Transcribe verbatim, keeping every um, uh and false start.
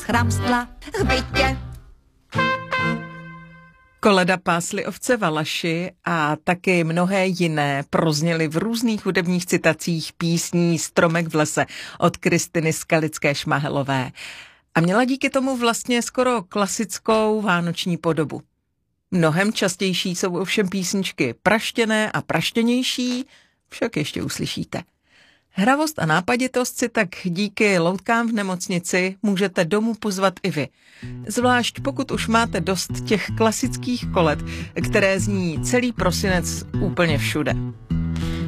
chramstla v bytě. Koleda Pásly ovce Valaši a taky mnohé jiné prozněly v různých hudebních citacích písní Stromek v lese od Kristiny Skalické-Šmahelové. A měla díky tomu vlastně skoro klasickou vánoční podobu. Mnohem častější jsou ovšem písničky praštěné a praštěnější, však ještě uslyšíte. Hravost a nápaditost si tak díky loutkám v nemocnici můžete domů pozvat i vy. Zvlášť pokud už máte dost těch klasických koled, které zní celý prosinec úplně všude.